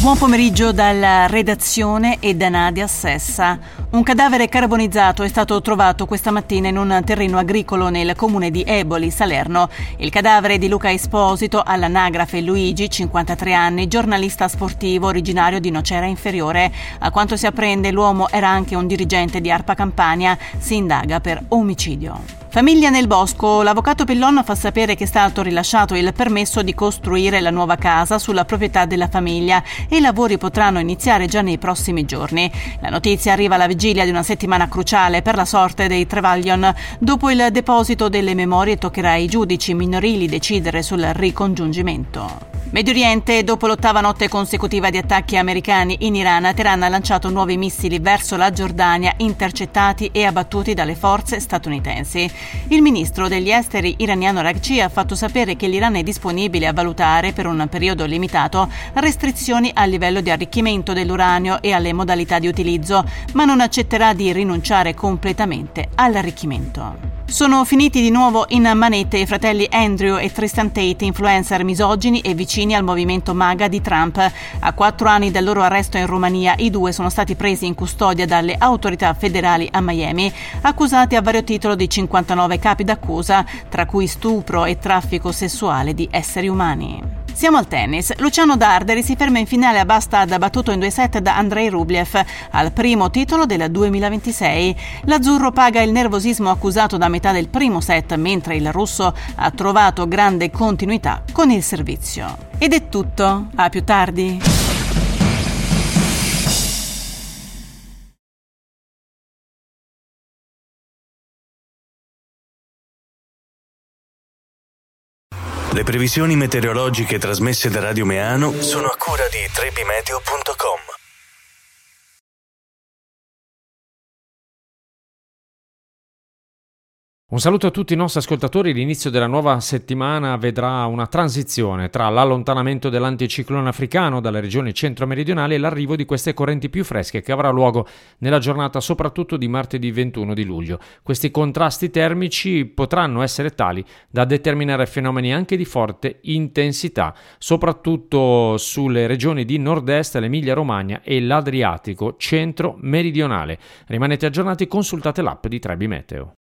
Buon pomeriggio dalla redazione e da Nadia Sessa. Un cadavere carbonizzato è stato trovato questa mattina in un terreno agricolo nel comune di Eboli, Salerno. Il cadavere di Luca Esposito, all'anagrafe Luigi, 53 anni, giornalista sportivo originario di Nocera Inferiore. A quanto si apprende, l'uomo era anche un dirigente di ARPA Campania. Si indaga per omicidio. Famiglia nel bosco. L'avvocato Pillon fa sapere che è stato rilasciato il permesso di costruire la nuova casa sulla proprietà della famiglia e i lavori potranno iniziare già nei prossimi giorni. La notizia arriva alla vigilia di una settimana cruciale per la sorte dei Trevaglion. Dopo il deposito delle memorie toccherà ai giudici minorili decidere sul ricongiungimento. Medio Oriente, dopo l'8ª notte consecutiva di attacchi americani in Iran, Teheran ha lanciato nuovi missili verso la Giordania, intercettati e abbattuti dalle forze statunitensi. Il ministro degli esteri iraniano Araghchi ha fatto sapere che l'Iran è disponibile a valutare per un periodo limitato restrizioni al livello di arricchimento dell'uranio e alle modalità di utilizzo, ma non accetterà di rinunciare completamente all'arricchimento. Sono finiti di nuovo in manette i fratelli Andrew e Tristan Tate, influencer misogini e vicini al movimento MAGA di Trump. A 4 anni dal loro arresto in Romania, i due sono stati presi in custodia dalle autorità federali a Miami, accusati a vario titolo di 59 capi d'accusa, tra cui stupro e traffico sessuale di esseri umani. Siamo al tennis. Luciano Darderi si ferma in finale a Bastad, battuto in 2 set da Andrei Rublev, al primo titolo del 2026. L'azzurro paga il nervosismo accusato da metà del primo set, mentre il russo ha trovato grande continuità con il servizio. Ed è tutto. A più tardi. Le previsioni meteorologiche trasmesse da Radio Meano sono a cura di trebimeteo.com. Un saluto a tutti i nostri ascoltatori. L'inizio della nuova settimana vedrà una transizione tra l'allontanamento dell'anticiclone africano dalle regioni centro-meridionali e l'arrivo di queste correnti più fresche che avrà luogo nella giornata soprattutto di martedì 21 di luglio. Questi contrasti termici potranno essere tali da determinare fenomeni anche di forte intensità, soprattutto sulle regioni di nord-est, l'Emilia-Romagna e l'Adriatico centro-meridionale. Rimanete aggiornati, consultate l'app di Trebi Meteo.